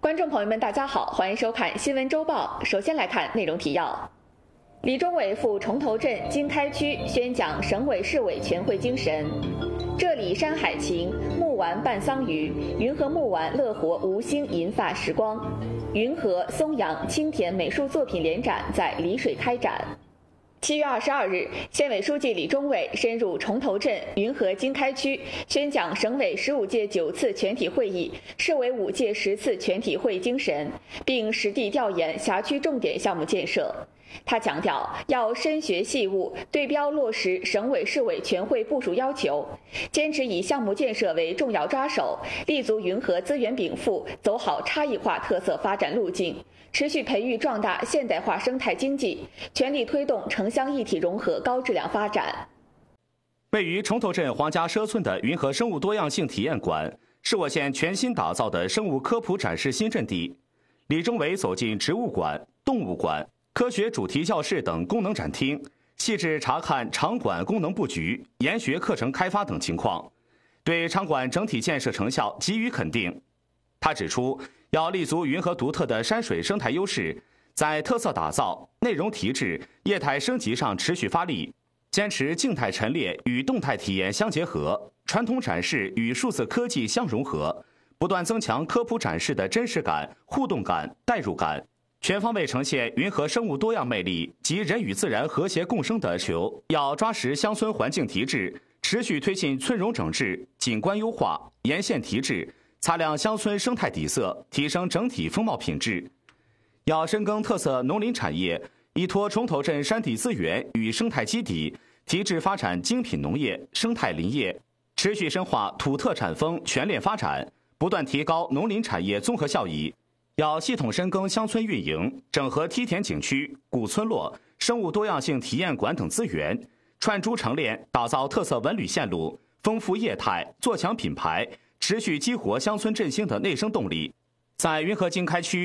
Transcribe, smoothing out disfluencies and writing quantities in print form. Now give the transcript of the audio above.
观众朋友们，大家好，欢迎收看新闻周报。首先来看内容提要：李忠伟赴崇头镇经开区宣讲省委市委全会精神；这里山海情，木玩伴桑榆，云和木玩乐活吴兴银发时光。云和、松阳、青田美术作品联展在丽水开展。7月22日，县委书记李忠伟深入崇头镇云和经开区，宣讲省委15届9次全体会议、市委5届10次全体会议精神，并实地调研辖区重点项目建设。他强调，要深学细务，对标落实省委市委全会部署要求，坚持以项目建设为重要抓手，立足云和资源禀赋，走好差异化特色发展路径，持续培育壮大现代化生态经济，全力推动城乡一体融合高质量发展。 位于崇头镇黄家社村的云和生物多样性体验馆，是我县全新打造的生物科普展示新阵地。李忠伟走进植物馆、动物馆、科学主题教室等功能展厅，细致查看场馆功能布局、研学课程开发等情况，对场馆整体建设成效给予肯定。他指出，要立足云和独特的山水生态优势，在特色打造、内容提质、业态升级上持续发力，坚持静态陈列与动态体验相结合，传统展示与数字科技相融合，不断增强科普展示的真实感、互动感、代入感，全方位呈现云和生物多样魅力及人与自然和谐共生的求。要抓实乡村环境提质，持续推进村容整治、景观优化、沿线提质，擦亮乡村生态底色，提升整体风貌品质。要深耕特色农林产业，依托崇头镇山地资源与生态基底，提质发展精品农业、生态林业，持续深化土特产风全链发展，不断提高农林产业综合效益。要系统深耕乡村运营，整合梯田景区、古村落、生物多样性体验馆等资源，串珠成链，打造特色文旅线路，丰富业态，做强品牌，持续激活乡村振兴的内生动力。在云和经开区